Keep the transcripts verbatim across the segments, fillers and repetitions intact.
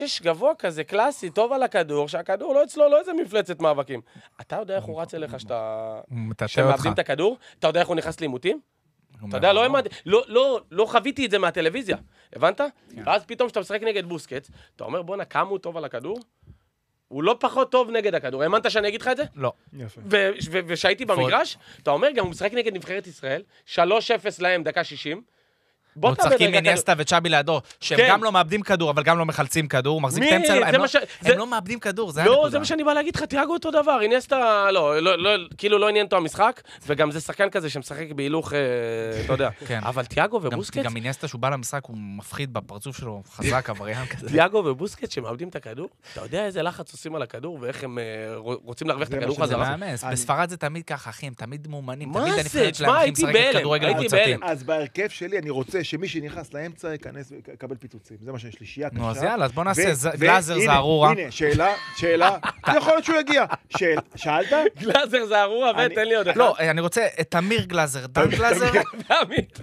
יש גבוה כזה, קלאסי, טוב על הכדור, שהכדור לא אצלו, לא איזה מפלצת מאבקים. אתה יודע איך הוא רץ אליך שאתה... שמאבדים את הכדור? אתה יודע איך הוא נכנס לאימותים? אתה יודע, לא, לא, לא, לא חוויתי את זה מהטלוויזיה, הבנת? ואז פתאום שאתה משחק נגד בוסקץ, אתה אומר, בוא נקם הוא טוב על הכדור, הוא לא פחות טוב נגד הכדור. האמנת שאני אגיד לך את זה? לא. ושהייתי במגרש, אתה אומר, גם הוא משחק נגד נבחרת ישראל, שלוש אפס להם, דקה שישים, הוא צחקים איניאסטה וצ'אבי לידו, שהם גם לא מאבדים כדור, אבל גם לא מחלצים כדור, הוא מחזיק את האמצע, הם לא מאבדים כדור, זה הנקודה. לא, זה מה שאני בא להגיד לך, תיאגו אותו דבר, איניאסטה, לא, כאילו לא עניין אותו המשחק, וגם זה שחקן כזה שמשחק בהילוך, אתה יודע, אבל תיאגו ובוסקץ... גם איניאסטה שהוא בא למשחק, הוא מפחיד בפרצוף שלו, חזק, עבריין כזה. תיאגו ובוסקץ שמאבדים את הכדור, אתה יודע איזה לחץ עושים על הכדור, ואיך הם רוצים להרוויח את הכדור חזרה. בספרד זה תמיד ככה, אחי, הם תמיד מאומנים, מה זה? תשמע, הייתי בהלם, הייתי בהלם. אז בהרכב שלי אני רוצה שמי שנכנס לאמצע ייכנס ויקבל פיצוצים. זה מה שיש לי, שיהיה קשה. נו, אז יאללה, אז בוא נעשה גלאזר זערורה. הנה, שאלה, שאלה, יכול להיות שהוא יגיע. שאלת? גלאזר זערורה, ותן לי עוד אחד. לא, אני רוצה את אמיר גלאזר, דן גלאזר. ועמית.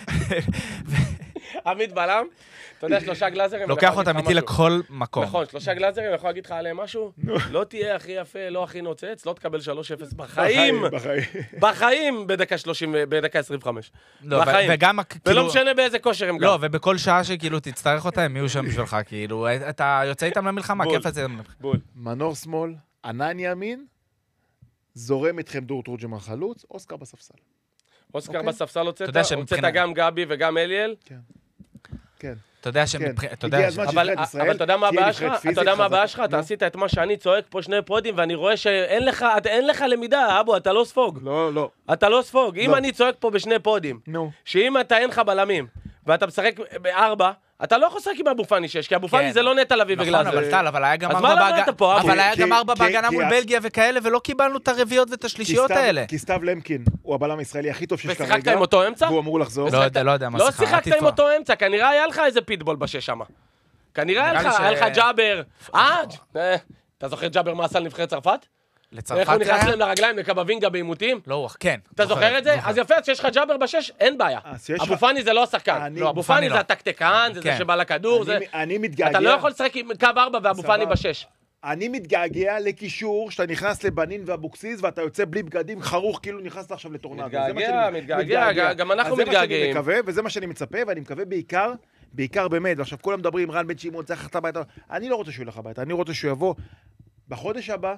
עמית בלם. אתה יודע, שלושה גלאזרים... לוקח אותם איתי לכל מקום. נכון, שלושה גלאזרים, אני יכול להגיד לך עליהם משהו? לא תהיה הכי יפה, לא הכי נוצץ, לא תקבל שלוש אפס בחיים. בחיים בדקה שלושים, בדקה עשרים וחמש. בחיים. ולא משנה באיזה כושר הם גם. לא, ובכל שעה שכאילו תצטרך אותם, הם יהיו שם בשבילך, כאילו, אתה יוצא איתם למלחמה, כיף את זה. מנור שמאל, ענן ימין, זורם איתכם דור תורג'מן חלוץ, אוסקר בספסל. אוסקר בספסל הוצאת, הוצאת גם גבי וגם אליאל. כן. כן. אתה יודע שמבחינת... אבל אתה יודע מה הבעיה שלך? אתה יודע מה הבעיה שלך? אתה עשית את מה שאני צועק פה שני פודים, ואני רואה שאין לך, אין לך למידה, אבו, אתה לא ספוג. לא, לא. אתה לא ספוג. אם אני צועק פה בשני פודים, שאם אתה אין לך בלמים, ואתה משחק בארבע, אתה לא יכול לשחק עם אבו פאני שש, כי אבו פאני זה לא נטע לביא וגלאזר. נכון, אבל טל, אבל היה גם ארבע בהגנה מול בלגיה וכאלה, ולא קיבלנו את הרביעיות ואת השלישיות האלה. כי סתיו למקין הוא הבלם הישראלי הכי טוב שיש כרגע. ושיחקת עם אותו אמצע? והוא אמור לחזור. לא יודע מה לא שיחקת עם אותו אמצע, כנראה היה לך איזה פיטבול בשש שמה. כנראה היה לך ג'אבר. אה, אתה זוכר ג'אבר מה עשה לנבחרת צרפת? איך הוא נכנס להם לרגליים לקבבינגה באימותים? לא, כן. אתה זוכר את זה? אז יפה, שיש לך ג'אבר בשש, אין בעיה. אבו פאני זה לא השחקן. אבו פאני זה הטקטיקן, זה זה שבא לכדור. אתה לא יכול לשחק עם קו ארבע ואבו פאני בשש. אני מתגעגע לקישור, שאתה נכנס לבנין ואבוקסיס, ואתה יוצא בלי בגדים חרוך, כאילו נכנסת עכשיו לטורנדו. מתגעגע, מתגעגע, גם אנחנו מתגעגעים. וזה מה שאני מצפה, ואני מקווה בעיקר, בעיקר באמת, ועכשיו כולם מדברים, רן בן שמעון, צריך ללכת הביתה. אני לא רוצה שהוא ילך הביתה, אני רוצה שהוא יבוא בחודש הבא,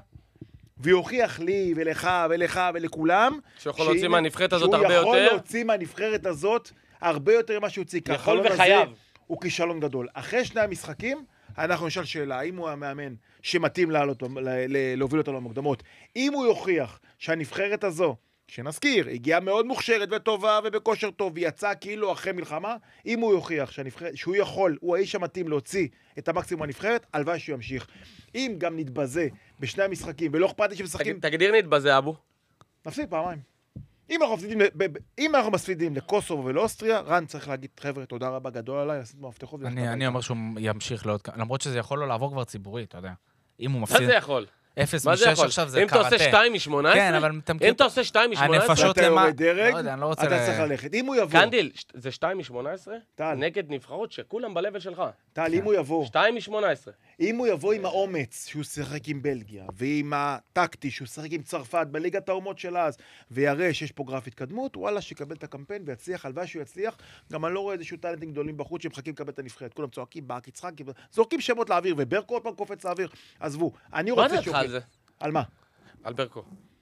ויוכיח לי ולך ולך ולכולם, שיכול להוציא מהנבחרת הזאת הרבה יותר. שהוא יכול להוציא מהנבחרת הזאת הרבה יותר ממה שהוציא. יכול וחייב. הוא כישלון גדול. אחרי שני המשחקים, אנחנו נשאל שאלה, האם הוא המאמן שמתאים להוביל אותו למוקדמות? אם הוא יוכיח שהנבחרת הזו, שנזכיר, הגיעה מאוד מוכשרת וטובה ובכושר טוב, ויצא כאילו אחרי מלחמה, אם הוא יוכיח שהוא יכול, הוא האיש המתאים להוציא את המקסימום הנבחרת, הלוואי שהוא ימשיך. אם גם נתבזה בשני המשחקים, ולא אכפת לי שמשחקים... תגדיר נתבזה, אבו. נפסיד פעמיים. אם אנחנו מפסידים, אם אנחנו מספידים לקוסובו ולאוסטריה, רן צריך להגיד, חבר'ה, תודה רבה גדול עליי, לשים במפתחות. אני אומר שהוא ימשיך לעוד... למרות שזה יכול לו לעבור כבר ציבורי, אתה יודע. אם הוא מפסיד... מה זה יכול? אפס משש עכשיו זה קראטה. אם אתה עושה שתיים משמונה עשרה? כן, אבל... אם אתה עושה שתיים משמונה עשרה? הנפשות למה... לא יודע, אני לא רוצה... אתה צריך ללכת. אם הוא יבוא... קנדיל, זה שתיים משמונה עשרה? נגד נבחרות שכולם בלבל שלך. טל, אם הוא יבוא... שתיים משמונה עשרה. אם הוא יבוא עם האומץ שהוא שיחק עם בלגיה, ועם הטקטי שהוא שיחק עם צרפת בליגת האומות של אז, ויראה שיש פה גרף התקדמות, וואלה, שיקבל את הקמפיין ויצליח, הלוואי שהוא יצליח. גם אני לא רואה איזשהו טלנטים גדולים בחוץ שמחכים לקבל את הנבחרת. כולם צועקים, באק, יצחק, זורקים שמות לאוויר, וברקו עוד פעם קופץ לאוויר. עזבו. אני רוצה שהוא... על מה? על ברקו.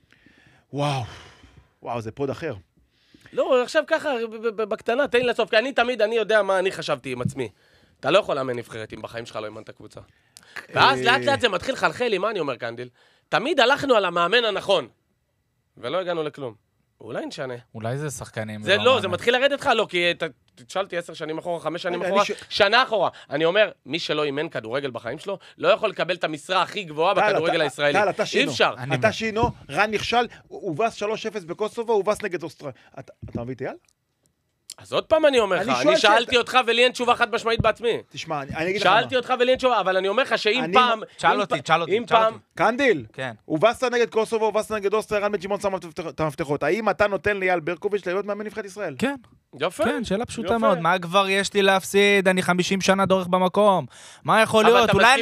וואו. וואו, זה פוד אחר. לא, עכשיו ככה, בקטנה, תן לי לסוף, כי אני תמיד, אני יודע מה אני חשבתי עם עצמי. אתה לא יכול לאמן נבחרת אם בחיים שלך לא אימנת קבוצה. ואז לאט לאט זה מתחיל חלחל לי, מה אני אומר, קנדיל? תמיד הלכנו על המאמן הנכון, ולא הגענו לכלום. אולי נשנה. אולי זה שחקנים. זה לא, זה מתחיל לרדת לך, לא, כי תשאלתי עשר שנים אחורה, חמש שנים אחורה, שנה אחורה. אני אומר, מי שלא אימן כדורגל בחיים שלו, לא יכול לקבל את המשרה הכי גבוהה בכדורגל הישראלי. אי אפשר. אתה שינו, רן נכשל, הובס שלוש אפס בקוסובו, הובס נגד אוסטריה. אתה מביא אייל? אז עוד פעם אני אומר לך, אני שאלתי אותך ולי אין תשובה חד משמעית בעצמי. תשמע, אני אגיד לך מה. שאלתי אותך ולי אין תשובה, אבל אני אומר לך שאם פעם... שאל אותי, שאל אותי, שאל אותי. קנדיל, כן. הובסת נגד קוסובו, הובסת נגד אוסטריה, רן בן שמעון שם את המפתחות. האם אתה נותן לאייל ברקוביץ' להיות מאמן נבחרת ישראל? כן. יפה. כן, שאלה פשוטה מאוד. מה כבר יש לי להפסיד? אני חמישים שנה דורך במקום. מה יכול להיות? אולי אני